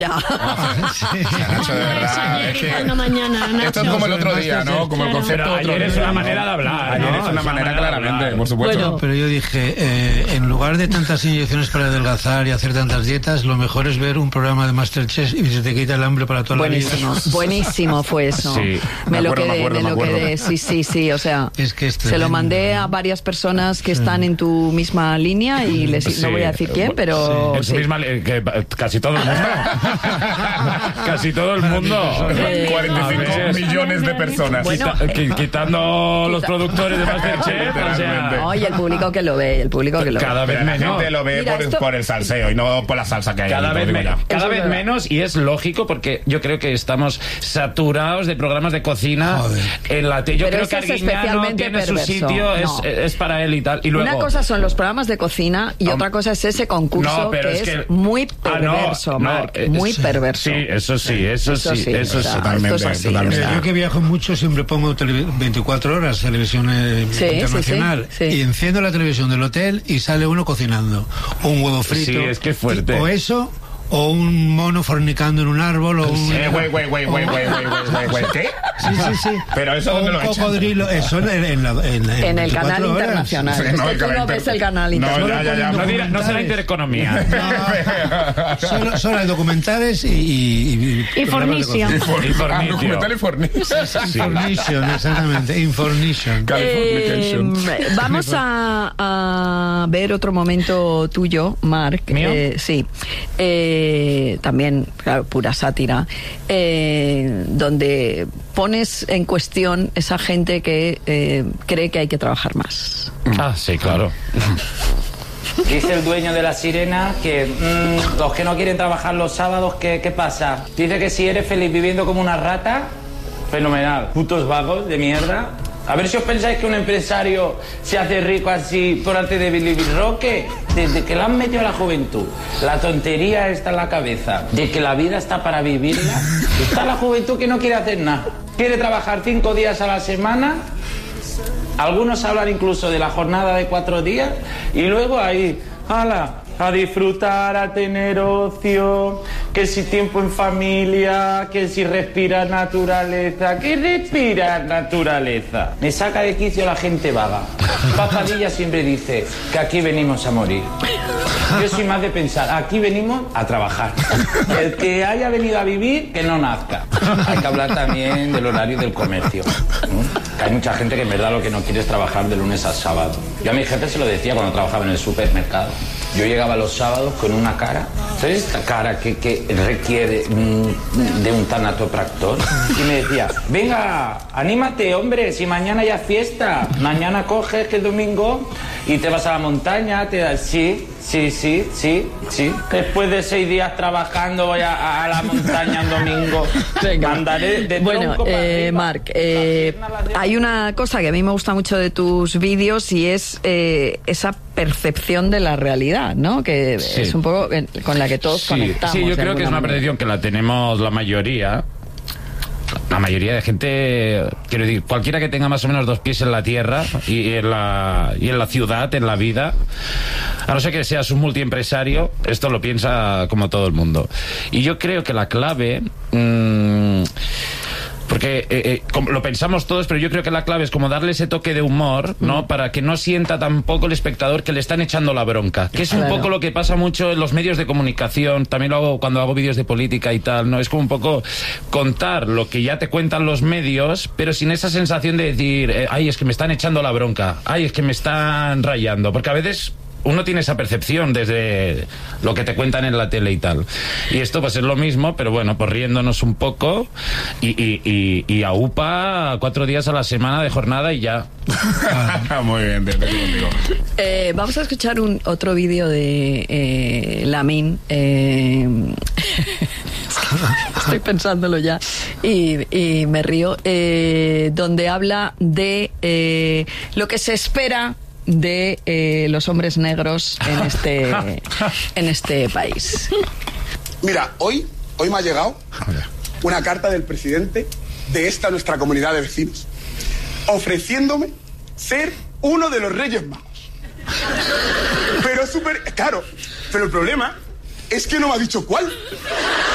Sí. Nacho, de verdad, es que mañana, Nacho. esto es como el otro día, ¿no? Como el concepto pero otro ayer es día, una ¿no? manera de hablar, Ayer ¿no? es una manera claramente, por supuesto. Bueno. Pero yo dije, en lugar de tantas inyecciones para adelgazar y hacer tantas dietas, lo mejor es ver un programa de MasterChef y se te quita el hambre para toda la vida. Buenísimo fue eso. Sí. Me lo acuerdo. quedé. Sí, o sea, Es que es se lo tremendo. mandé a varias personas que están en tu misma línea y Sí. no voy a decir quién, pero En su misma, que casi todo el mundo. Casi todo el mundo. 45 millones de personas. Bueno, Quitando los productores de Masterchef, o sea, Oye, el público que lo ve, cada vez Pero la menos. gente lo ve Mira, por el salseo y no por la salsa que hay. Cada ahí, vez, lo digo ya. cada Eso vez es verdad. menos, y es lógico porque yo creo que estamos saturados de programas de cocina. Joder. En la yo Pero creo que ese es Arguiñano especialmente tiene su perverso. sitio, No. es para él y tal. Y luego, una cosa son los programas de cocina y otra cosa es ese concurso No, pero que es es que- muy Ah, no, perverso, no, Marc, muy perverso. Sí, eso sí. Eso sí, o sea, sí. totalmente, esto es así, totalmente. o sea. Yo que viajo mucho siempre pongo 24 horas televisión Sí, internacional sí, sí. y enciendo la televisión del hotel y sale uno cocinando un huevo frito. Sí, es que es fuerte. O eso, o un mono fornicando en un árbol, o un... Güey, ¿qué? Sí. Pero eso O dónde un lo echan. cocodrilo, eso en el canal 24 horas. internacional. Sí, Es no, que el tú no canal ves el canal No, internacional. No será intereconomía. Solo hay documentales y Y programas de Fornicio. cocina. Documental y fornicio. Information, exactamente, Information. Californication. Vamos a ver otro momento tuyo, Marc. ¿Mío? Sí. También, claro, pura sátira. Donde pones en cuestión esa gente que cree que hay que trabajar más. Ah, sí, claro. Dice el dueño de La Sirena que los que no quieren trabajar los sábados, ¿qué pasa? Dice que si eres feliz viviendo como una rata, fenomenal. Putos vagos de mierda. A ver si os pensáis que un empresario se hace rico así por arte de Billy Roque. Desde que la han metido a la juventud, la tontería está en la cabeza, de que la vida está para vivirla. Está la juventud que no quiere hacer nada. Quiere trabajar 5 días a la semana. Algunos hablan incluso de la jornada de 4 días y luego ahí, ¡hala! A disfrutar, a tener ocio, que si tiempo en familia, que si respirar naturaleza, que respirar naturaleza. Me saca de quicio la gente vaga. Papadilla siempre dice que aquí venimos a morir. Yo soy más de pensar, aquí venimos a trabajar. El que haya venido a vivir, que no nazca. Hay que hablar también del horario del comercio, ¿no? Que hay mucha gente que en verdad lo que no quiere es trabajar de lunes a sábado. Yo a mi jefe se lo decía cuando trabajaba en el supermercado. Yo llegaba los sábados con una cara, ¿sabes esta cara que requiere de un tanatopractor? Y me decía, venga, anímate, hombre, si mañana ya es fiesta, mañana coges que es domingo y te vas a la montaña, te das, sí. Después de 6 días trabajando voy a la montaña un domingo. Venga. Andaré de Bueno, tronco para arriba. Marc, hay una cosa que a mí me gusta mucho de tus vídeos y es esa percepción de la realidad, ¿no? Que Sí. es un poco con la que todos conectamos. Sí, yo de creo que es alguna una manera. percepción que la tenemos la mayoría. La mayoría de gente, quiero decir, cualquiera que tenga más o menos 2 pies en la tierra y en la ciudad, en la vida, a no ser que seas un multiempresario, esto lo piensa como todo el mundo. Y yo creo que la clave... porque lo pensamos todos, pero yo creo que la clave es como darle ese toque de humor, ¿no? Para que no sienta tampoco el espectador que le están echando la bronca. Que es un Claro. poco lo que pasa mucho en los medios de comunicación. También lo hago cuando hago vídeos de política y tal, ¿no? Es como un poco contar lo que ya te cuentan los medios, pero sin esa sensación de decir, ay, es que me están echando la bronca, ay, es que me están rayando. Porque a veces... uno tiene esa percepción desde lo que te cuentan en la tele y tal. Y esto pues es lo mismo, pero bueno, pues riéndonos un poco y a UPA 4 días a la semana de jornada y ya. Muy bien, te estoy contigo. Vamos a escuchar otro vídeo de Lamin. Estoy pensándolo ya y me río. Donde habla de lo que se espera de los hombres negros en este país. Mira, hoy me ha llegado una carta del presidente de esta nuestra comunidad de vecinos ofreciéndome ser uno de los Reyes Magos. Pero súper... Claro, pero el problema es que no me ha dicho cuál.